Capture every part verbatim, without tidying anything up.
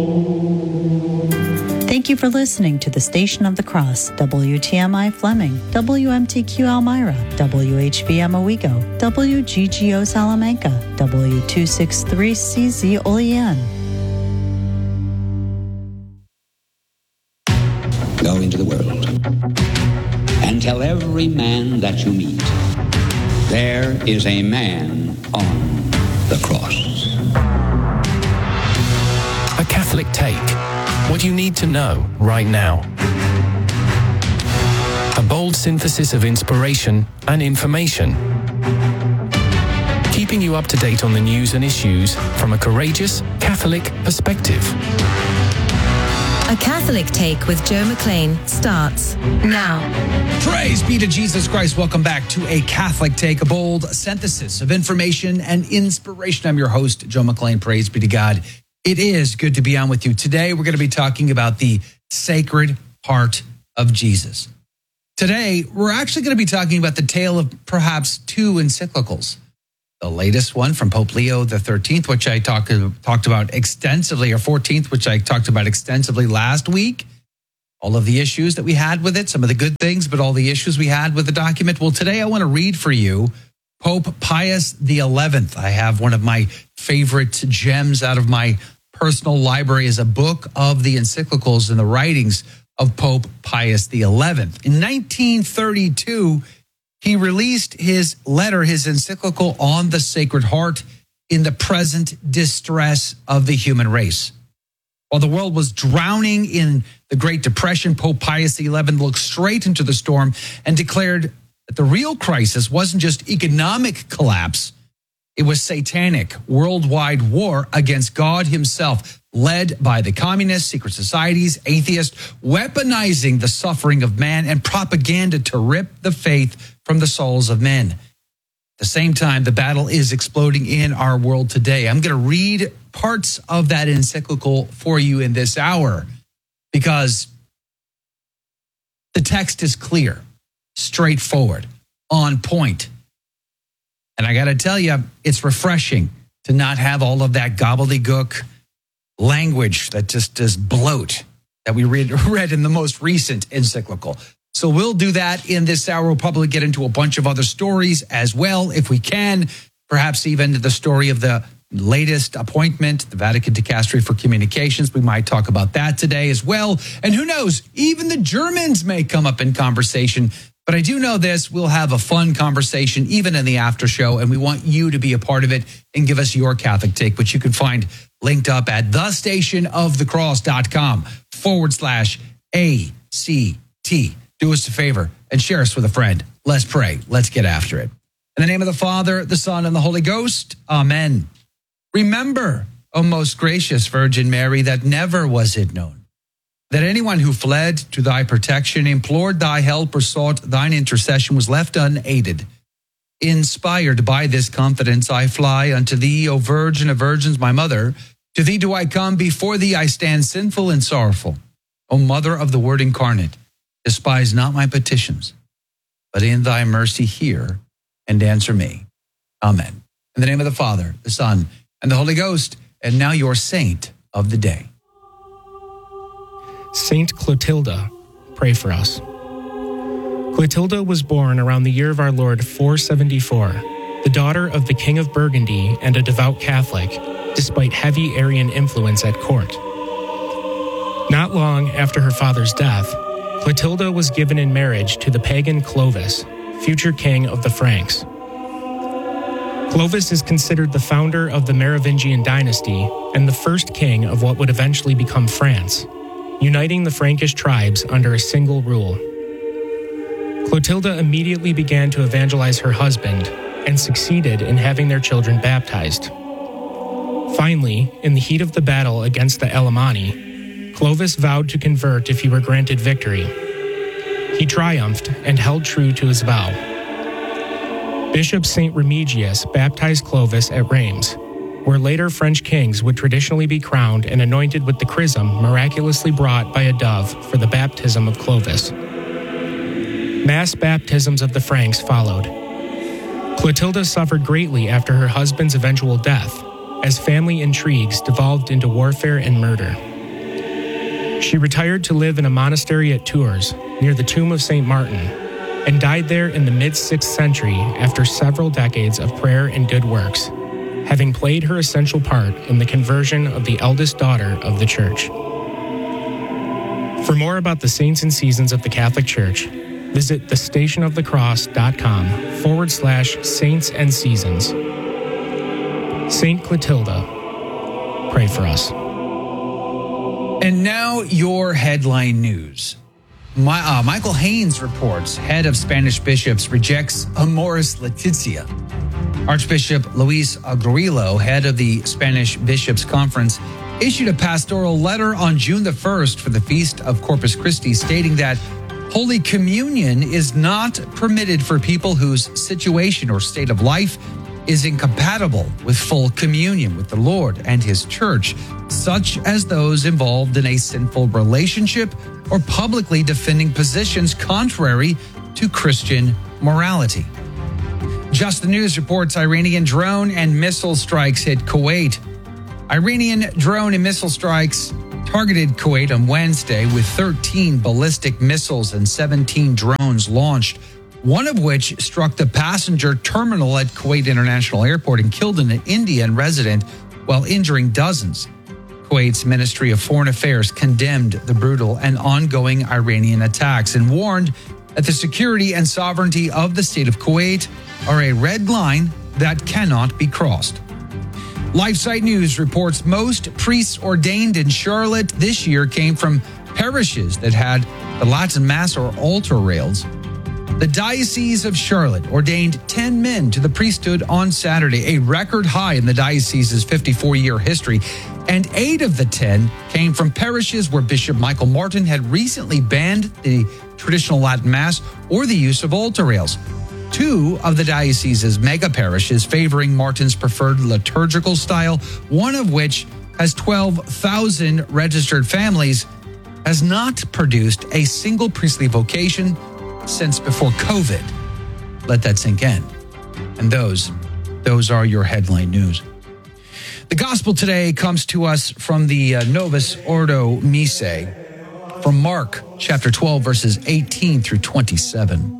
Thank you for listening to the Station of the Cross, W T M I Fleming, W M T Q Elmira, W H V M Owego, W G G O Salamanca, W two sixty-three C Z Olean. Go into the world and tell every man that you meet, there is a man on the cross. A Catholic Take. What you need to know right now. A bold synthesis of inspiration and information. Keeping you up to date on the news and issues from a courageous Catholic perspective. A Catholic Take with Joe McLean starts now. Praise be to Jesus Christ. Welcome back to A Catholic Take, a bold synthesis of information and inspiration. I'm your host, Joe McLean. Praise be to God. It is good to be on with you. Today, we're going to be talking about the Sacred Heart of Jesus. Today, we're actually going to be talking about the tale of perhaps two encyclicals. The latest one from Pope Leo the thirteenth, which I talk, talked about extensively, or fourteenth, which I talked about extensively last week. All of the issues that we had with it, some of the good things, but all the issues we had with the document. Well, today I want to read for you Pope Pius the eleventh. I have one of my favorite gems out of my personal library as a book of the encyclicals and the writings of Pope Pius the eleventh. In nineteen thirty-two, he released his letter, his encyclical on the Sacred Heart in the present distress of the human race. While the world was drowning in the Great Depression, Pope Pius the eleventh looked straight into the storm and declared that the real crisis wasn't just economic collapse. It was satanic worldwide war against God himself, led by the communists, secret societies, atheists, weaponizing the suffering of man and propaganda to rip the faith from the souls of men. At the same time, the battle is exploding in our world today. I'm going to read parts of that encyclical for you in this hour because the text is clear, straightforward, on point. And I got to tell you, it's refreshing to not have all of that gobbledygook language that just is bloat that we read, read in the most recent encyclical. So we'll do that in this hour. We'll probably get into a bunch of other stories as well, if we can, perhaps even the story of the latest appointment, the Vatican Dicastery for Communications. We might talk about that today as well. And who knows, even the Germans may come up in conversation. But I do know this, we'll have a fun conversation even in the after show, and we want you to be a part of it and give us your Catholic take, which you can find linked up at thestationofthecross.com forward slash ACT. Do us a favor and share us with a friend. Let's pray. Let's get after it. In the name of the Father, the Son, and the Holy Ghost, amen. Remember, O most gracious Virgin Mary, that never was it known that anyone who fled to thy protection, implored thy help, or sought thine intercession was left unaided. Inspired by this confidence, I fly unto thee, O Virgin of Virgins, my mother. To thee do I come, before thee I stand sinful and sorrowful. O Mother of the Word incarnate, despise not my petitions, but in thy mercy hear and answer me. Amen. In the name of the Father, the Son, and the Holy Ghost, and now your saint of the day. Saint Clotilda, pray for us. Clotilda was born around the year of our Lord four seventy-four, the daughter of the King of Burgundy and a devout Catholic, despite heavy Arian influence at court. Not long after her father's death, Clotilda was given in marriage to the pagan Clovis, future king of the Franks. Clovis is considered the founder of the Merovingian dynasty and the first king of what would eventually become France, uniting the Frankish tribes under a single rule. Clotilda immediately began to evangelize her husband and succeeded in having their children baptized. Finally, in the heat of the battle against the Alemanni, Clovis vowed to convert if he were granted victory. He triumphed and held true to his vow. Bishop Saint Remigius baptized Clovis at Reims, where later French kings would traditionally be crowned and anointed with the chrism miraculously brought by a dove for the baptism of Clovis. Mass baptisms of the Franks followed. Clotilda suffered greatly after her husband's eventual death, as family intrigues devolved into warfare and murder. She retired to live in a monastery at Tours, near the tomb of Saint Martin, and died there in the mid-sixth century after several decades of prayer and good works, having played her essential part in the conversion of the eldest daughter of the Church. For more about the saints and seasons of the Catholic Church, visit thestationofthecross.com forward slash saints and seasons. Saint Clotilda, pray for us. And now your headline news. My, uh, Michael Haynes reports head of Spanish bishops rejects Amoris Laetitia. Archbishop Luis Agrillo, head of the Spanish Bishops' Conference, issued a pastoral letter on June the first for the Feast of Corpus Christi, stating that Holy Communion is not permitted for people whose situation or state of life is incompatible with full communion with the Lord and His Church, such as those involved in a sinful relationship or publicly defending positions contrary to Christian morality. Just the News reports Iranian drone and missile strikes hit Kuwait. Iranian drone and missile strikes targeted Kuwait on Wednesday with thirteen ballistic missiles and seventeen drones launched, one of which struck the passenger terminal at Kuwait International Airport and killed an Indian resident while injuring dozens. Kuwait's Ministry of Foreign Affairs condemned the brutal and ongoing Iranian attacks and warned that the security and sovereignty of the state of Kuwait are a red line that cannot be crossed. LifeSite News reports most priests ordained in Charlotte this year came from parishes that had the Latin Mass or altar rails. The Diocese of Charlotte ordained ten men to the priesthood on Saturday, a record high in the diocese's fifty-four-year history, and eight of the ten came from parishes where Bishop Michael Martin had recently banned the traditional Latin Mass or the use of altar rails. Two of the diocese's mega parishes favoring Martin's preferred liturgical style, one of which has twelve thousand registered families, has not produced a single priestly vocation since before COVID. Let that sink in. And those, those are your headline news. The gospel today comes to us from the uh, Novus Ordo Missae, from Mark chapter twelve, verses eighteen through twenty-seven.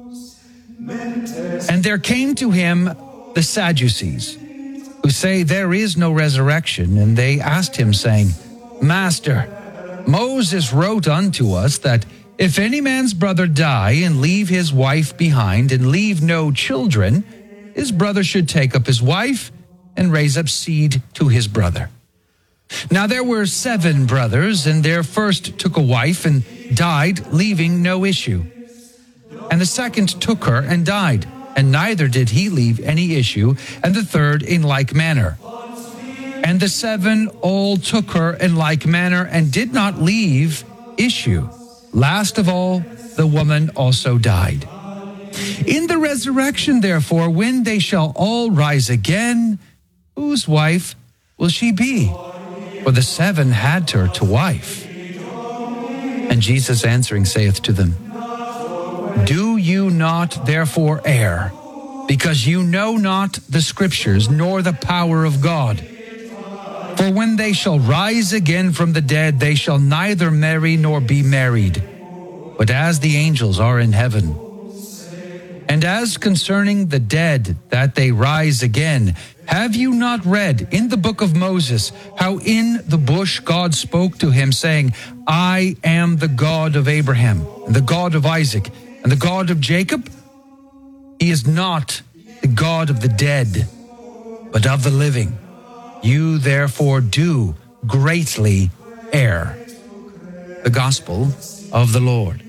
And there came to him the Sadducees, who say there is no resurrection, and they asked him, saying, Master, Moses wrote unto us that if any man's brother die and leave his wife behind and leave no children, his brother should take up his wife and raise up seed to his brother. Now there were seven brothers, and their first took a wife and died, leaving no issue. And the second took her and died, and neither did he leave any issue, and the third in like manner. And the seven all took her in like manner and did not leave issue. Last of all, the woman also died. In the resurrection, therefore, when they shall all rise again, whose wife will she be? For the seven had her to wife. And Jesus answering saith to them, Do you not therefore err, because you know not the Scriptures, nor the power of God? For when they shall rise again from the dead, they shall neither marry nor be married, but as the angels are in heaven. And as concerning the dead, that they rise again, have you not read in the book of Moses how in the bush God spoke to him, saying, I am the God of Abraham, and the God of Isaac, and the God of Jacob? He is not the God of the dead, but of the living. You therefore do greatly err. The Gospel of the Lord.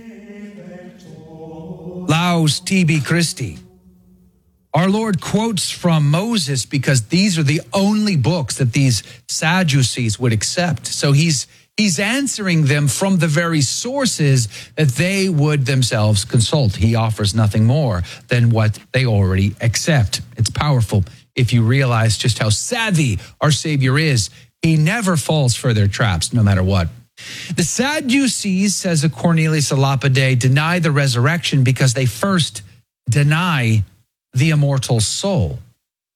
Laus tibi Christi. Our Lord quotes from Moses because these are the only books that these Sadducees would accept. So he's he's answering them from the very sources that they would themselves consult. He offers nothing more than what they already accept. It's powerful if you realize just how savvy our Savior is. He never falls for their traps, no matter what. The Sadducees, says a Cornelius a Lapide, deny the resurrection because they first deny the immortal soul.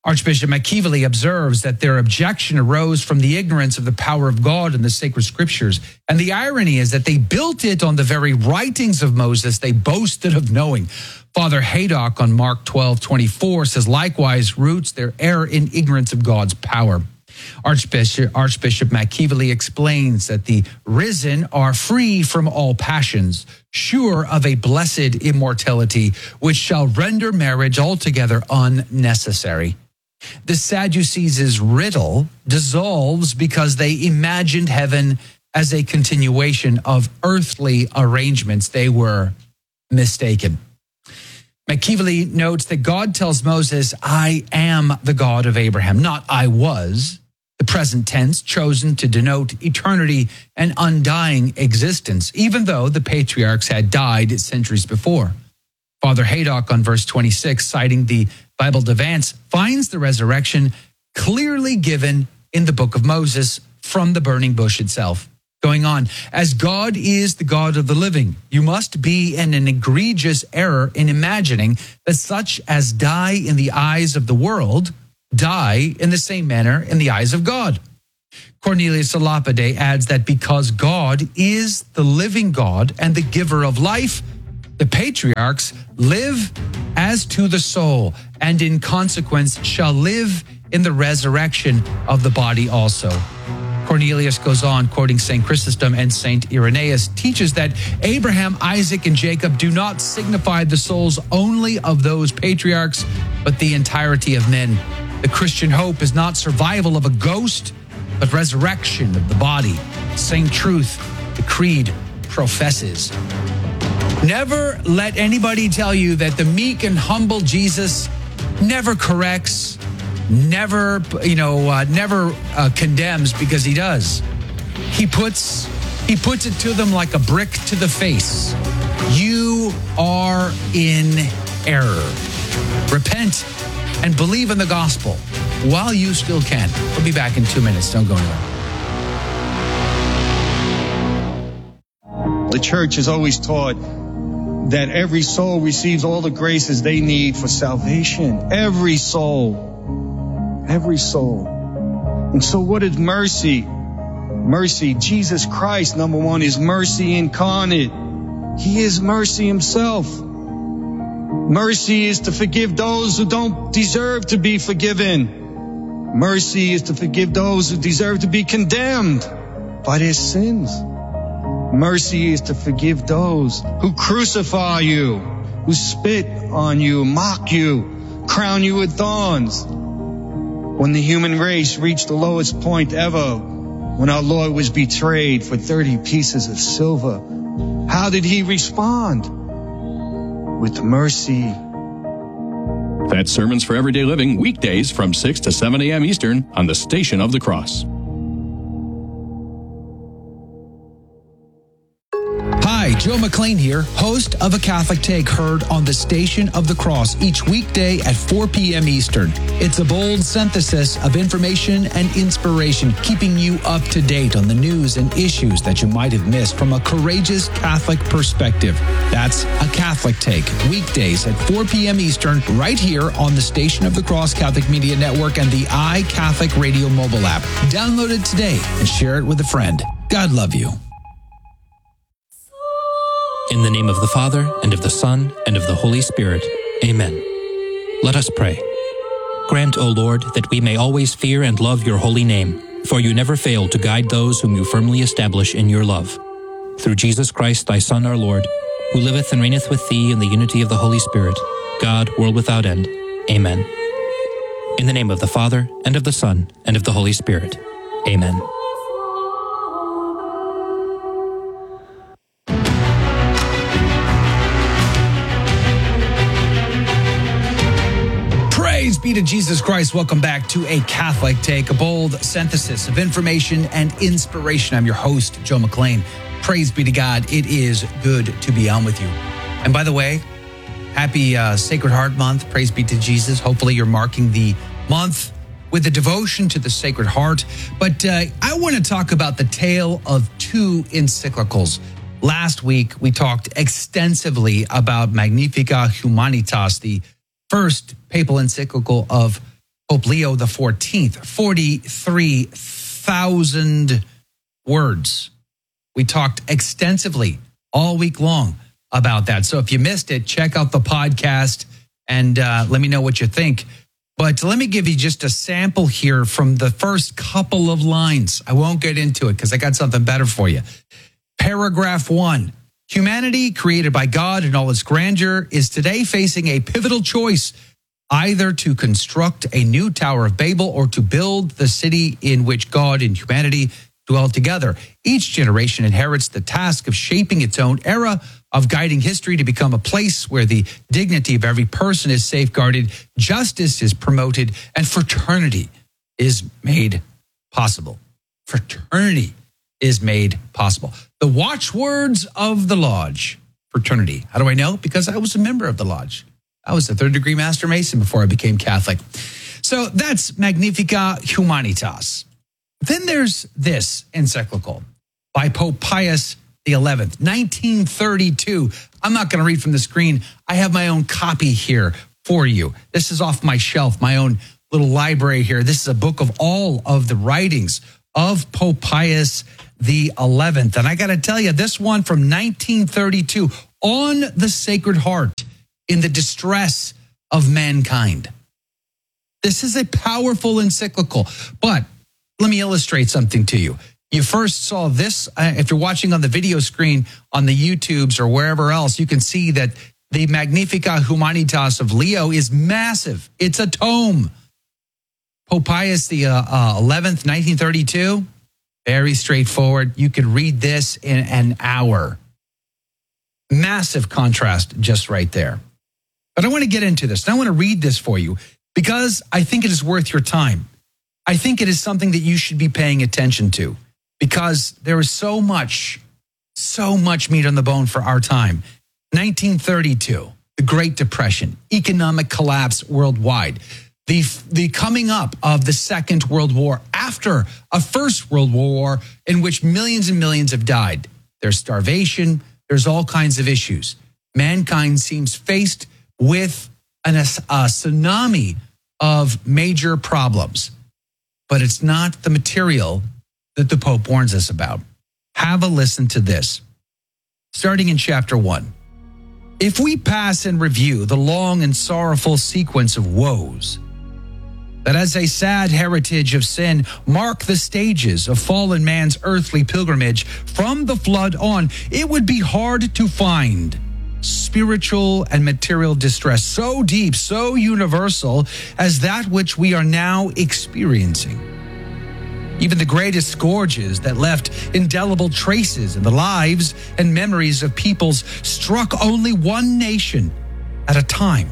Archbishop McKeevely observes that their objection arose from the ignorance of the power of God in the sacred scriptures. And the irony is that they built it on the very writings of Moses they boasted of knowing. Father Haydock on Mark twelve twenty-four says, likewise roots their error in ignorance of God's power. Archbishop, Archbishop McKeevely explains that the risen are free from all passions, sure of a blessed immortality, which shall render marriage altogether unnecessary. The Sadducees' riddle dissolves because they imagined heaven as a continuation of earthly arrangements. They were mistaken. McKeevely notes that God tells Moses, I am the God of Abraham, not I was, the present tense chosen to denote eternity and undying existence, even though the patriarchs had died centuries before. Father Haydock on verse twenty-six, citing the Bible Devance, finds the resurrection clearly given in the book of Moses from the burning bush itself. Going on, as God is the God of the living, you must be in an egregious error in imagining that such as die in the eyes of the world die in the same manner in the eyes of God. Cornelius a Lapide adds that because God is the living God and the giver of life, the patriarchs live as to the soul, and in consequence shall live in the resurrection of the body also. Cornelius goes on, quoting Saint Chrysostom and Saint Irenaeus, teaches that Abraham, Isaac, and Jacob do not signify the souls only of those patriarchs, but the entirety of men. The Christian hope is not survival of a ghost, but resurrection of the body. Same truth the creed professes. Never let anybody tell you that the meek and humble Jesus never corrects, never, you know, uh, never uh, condemns, because he does. He puts, he puts it to them like a brick to the face. You are in error. Repent and believe in the gospel while you still can. We'll be back in two minutes. Don't go anywhere. The church has always taught that every soul receives all the graces they need for salvation. Every soul. Every soul. And so what is mercy? Mercy, Jesus Christ, number one, is mercy incarnate. He is mercy himself. Mercy is to forgive those who don't deserve to be forgiven. Mercy is to forgive those who deserve to be condemned by their sins. Mercy is to forgive those who crucify you, who spit on you, mock you, crown you with thorns. When the human race reached the lowest point ever, when our Lord was betrayed for thirty pieces of silver, how did he respond? With mercy. That's Sermons for Everyday Living, weekdays from six to seven a.m. Eastern on the Station of the Cross. Hi, Joe McLean here, host of A Catholic Take, heard on the Station of the Cross each weekday at four p.m. Eastern. It's a bold synthesis of information and inspiration, keeping you up to date on the news and issues that you might have missed from a courageous Catholic perspective. That's A Catholic Take, weekdays at four p.m. Eastern, right here on the Station of the Cross Catholic Media Network and the iCatholic Radio mobile app. Download it today and share it with a friend. God love you. In the name of the Father, and of the Son, and of the Holy Spirit. Amen. Let us pray. Grant, O Lord, that we may always fear and love your holy name, for you never fail to guide those whom you firmly establish in your love. Through Jesus Christ, thy Son, our Lord, who liveth and reigneth with thee in the unity of the Holy Spirit, God, world without end. Amen. In the name of the Father, and of the Son, and of the Holy Spirit. Amen. Praise be to Jesus Christ. Welcome back to A Catholic Take, a bold synthesis of information and inspiration. I'm your host, Joe McLean. Praise be to God. It is good to be on with you. And by the way, happy uh, Sacred Heart Month. Praise be to Jesus. Hopefully you're marking the month with a devotion to the Sacred Heart. But uh, I want to talk about the tale of two encyclicals. Last week, we talked extensively about Magnificat Humanitas, the first papal encyclical of Pope Leo the fourteenth, forty-three thousand words. We talked extensively all week long about that. So if you missed it, check out the podcast and uh, let me know what you think. But let me give you just a sample here from the first couple of lines. I won't get into it because I got something better for you. Paragraph one. Humanity, created by God in all its grandeur, is today facing a pivotal choice, either to construct a new Tower of Babel or to build the city in which God and humanity dwell together. Each generation inherits the task of shaping its own era, of guiding history to become a place where the dignity of every person is safeguarded, justice is promoted, and fraternity is made possible. Fraternity is made possible. The watchwords of the Lodge, fraternity. How do I know? Because I was a member of the Lodge. I was a third degree Master Mason before I became Catholic. So that's Magnificat Humanitas. Then there's this encyclical by Pope Pius the eleventh, nineteen thirty-two. I'm not going to read from the screen. I have my own copy here for you. This is off my shelf, my own little library here. This is a book of all of the writings of Pope Pius the eleventh. And I got to tell you, this one from nineteen thirty-two, on the Sacred Heart in the distress of mankind. This is a powerful encyclical, but let me illustrate something to you. You first saw this, uh, if you're watching on the video screen on the YouTubes or wherever else, you can see that the Magnificat Humanitas of Leo is massive. It's a tome. Pope Pius the uh, uh, eleventh, nineteen thirty-two, very straightforward. You could read this in an hour. Massive contrast just right there. But I want to get into this. And I want to read this for you because I think it is worth your time. I think it is something that you should be paying attention to because there is so much, so much meat on the bone for our time. nineteen thirty-two, the Great Depression, economic collapse worldwide, the, the coming up of the Second World War after a First World War in which millions and millions have died. There's starvation. There's all kinds of issues. Mankind seems faced with an, a, a tsunami of major problems. But it's not the material that the Pope warns us about. Have a listen to this. Starting in chapter one. If we pass in review the long and sorrowful sequence of woes that as a sad heritage of sin mark the stages of fallen man's earthly pilgrimage from the flood on, it would be hard to find spiritual and material distress so deep, so universal as that which we are now experiencing. Even the greatest scourges that left indelible traces in the lives and memories of peoples struck only one nation at a time.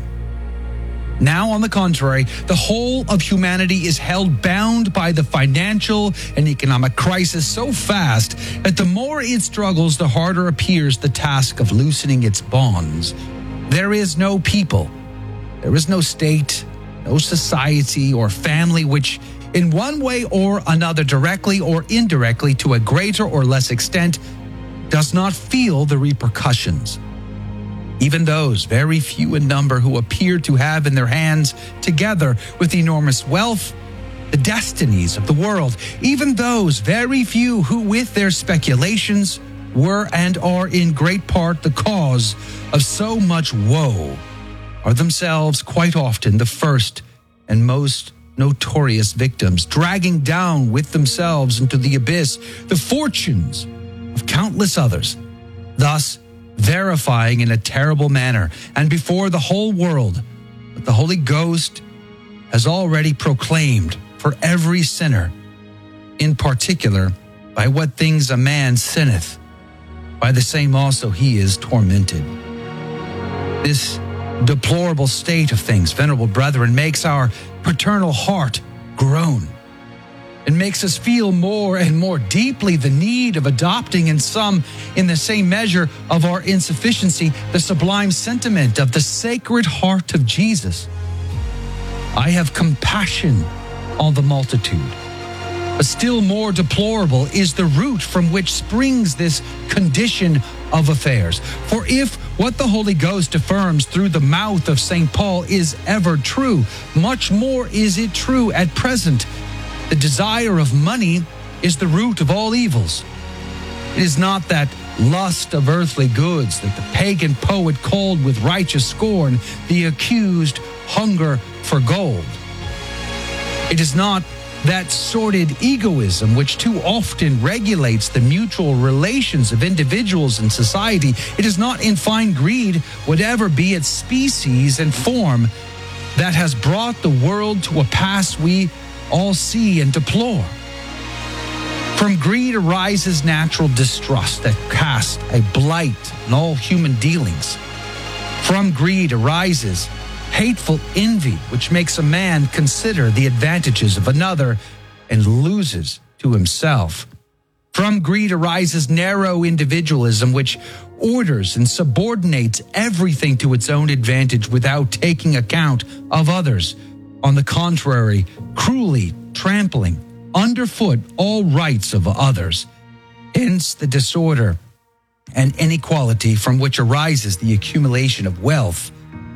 Now, on the contrary, the whole of humanity is held bound by the financial and economic crisis so fast that the more it struggles, the harder appears the task of loosening its bonds. There is no people, there is no state, no society or family which in one way or another, directly or indirectly, to a greater or less extent, does not feel the repercussions. Even those very few in number who appear to have in their hands, together with enormous wealth, the destinies of the world, even those very few who with their speculations were and are in great part the cause of so much woe, are themselves quite often the first and most notorious victims, dragging down with themselves into the abyss the fortunes of countless others, thus verifying in a terrible manner and before the whole world what the Holy Ghost has already proclaimed for every sinner, in particular, by what things a man sinneth, by the same also he is tormented. This deplorable state of things, venerable brethren, makes our paternal heart groan. It makes us feel more and more deeply the need of adopting in some, in the same measure of our insufficiency, the sublime sentiment of the Sacred Heart of Jesus. I have compassion on the multitude, But still more deplorable is the root from which springs this condition of affairs. For if what the Holy Ghost affirms through the mouth of Saint Paul is ever true, much more is it true at present. The desire of money is the root of all evils. It is not that lust of earthly goods that the pagan poet called with righteous scorn the accused hunger for gold. It is not that sordid egoism which too often regulates the mutual relations of individuals in society. It is not in fine greed, whatever be its species and form, that has brought the world to a pass we all see and deplore. From greed arises natural distrust that casts a blight on all human dealings. From greed arises hateful envy, which makes a man consider the advantages of another and loses to himself. From greed arises narrow individualism, which orders and subordinates everything to its own advantage without taking account of others. On the contrary, cruelly trampling underfoot all rights of others. Hence the disorder and inequality from which arises the accumulation of wealth.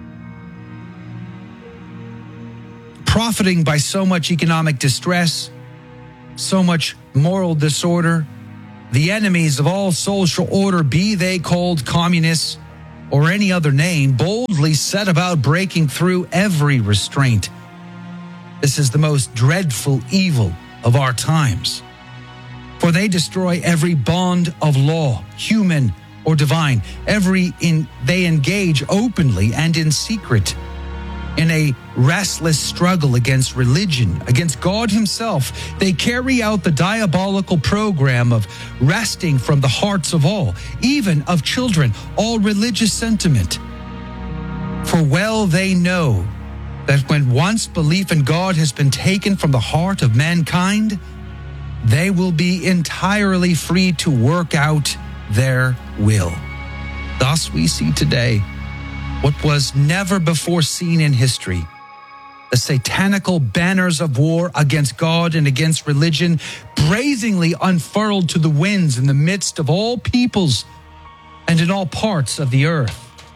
Profiting by so much economic distress, so much moral disorder, the enemies of all social order, be they called communists or any other name, boldly set about breaking through every restraint. This is the most dreadful evil of our times. For they destroy every bond of law, human or divine. Every in they engage openly and in secret in a restless struggle against religion, against God himself. They carry out the diabolical program of wresting from the hearts of all, even of children, all religious sentiment. For well they know that when once belief in God has been taken from the heart of mankind, they will be entirely free to work out their will. Thus we see today what was never before seen in history: the satanical banners of war against God and against religion, brazenly unfurled to the winds in the midst of all peoples and in all parts of the earth.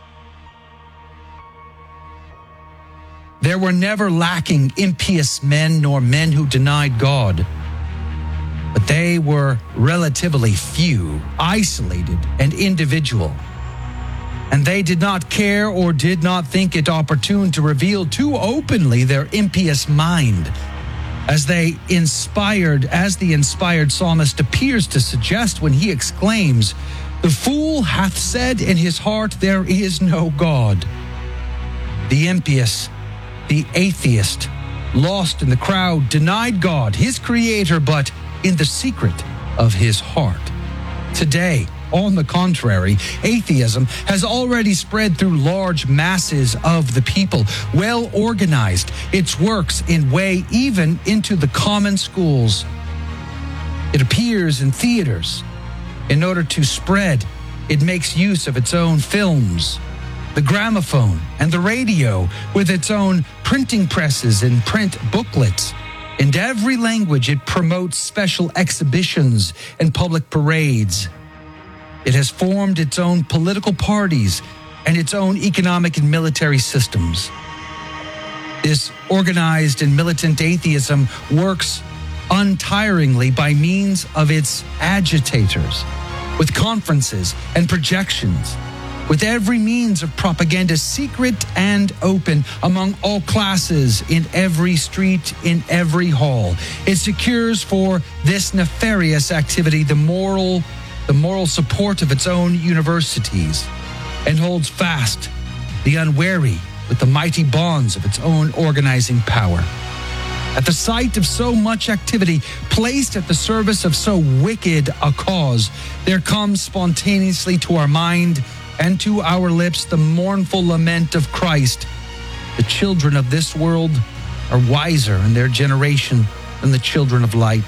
There were never lacking impious men nor men who denied God, but they were relatively few, isolated, and individual. And they did not care or did not think it opportune to reveal too openly their impious mind, as they inspired, as the inspired psalmist appears to suggest when he exclaims, "The fool hath said in his heart, there is no God." The impious, the atheist, lost in the crowd, denied God, his creator, but in the secret of his heart. Today, on the contrary, atheism has already spread through large masses of the people, well organized. Its works in way even into the common schools. It appears in theaters. In order to spread, it makes use of its own films, the gramophone, and the radio, with its own printing presses and print booklets. In every language, it promotes special exhibitions and public parades. It has formed its own political parties and its own economic and military systems. This organized and militant atheism works untiringly by means of its agitators, with conferences and projections, with every means of propaganda, secret and open, among all classes, in every street, in every hall. It secures for this nefarious activity the moral the moral support of its own universities, and holds fast the unwary with the mighty bonds of its own organizing power. At the sight of so much activity placed at the service of so wicked a cause, there comes spontaneously to our mind and to our lips the mournful lament of Christ. The children of this world are wiser in their generation than the children of light.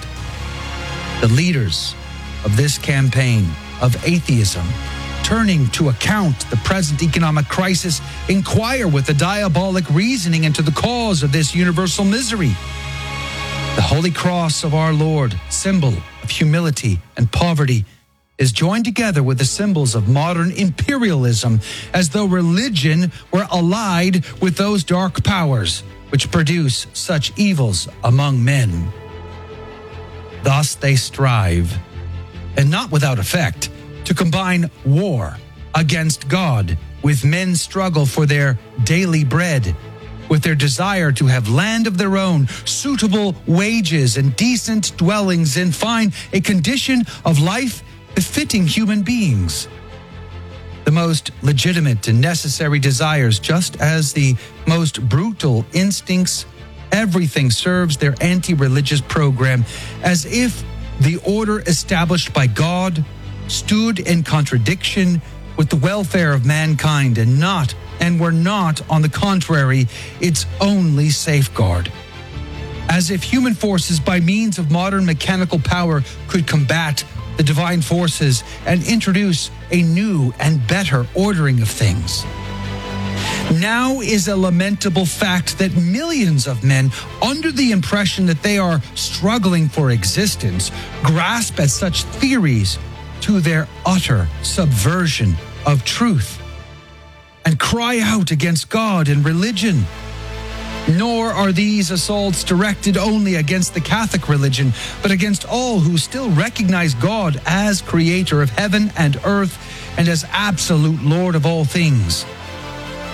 The leaders of this campaign of atheism, turning to account the present economic crisis, inquire with the diabolic reasoning into the cause of this universal misery. The Holy Cross of our Lord, symbol of humility and poverty, is joined together with the symbols of modern imperialism, as though religion were allied with those dark powers which produce such evils among men. Thus they strive, and not without effect, to combine war against God with men's struggle for their daily bread, with their desire to have land of their own, suitable wages and decent dwellings, and find a condition of life befitting human beings. The most legitimate and necessary desires, just as the most brutal instincts, everything serves their anti-religious program, as if the order established by God stood in contradiction with the welfare of mankind and not, and were not, on the contrary, its only safeguard. As if human forces, by means of modern mechanical power, could combat the divine forces and introduce a new and better ordering of things. Now is a lamentable fact that millions of men, under the impression that they are struggling for existence, grasp at such theories to their utter subversion of truth and cry out against God and religion. Nor are these assaults directed only against the Catholic religion, but against all who still recognize God as creator of heaven and earth and as absolute Lord of all things.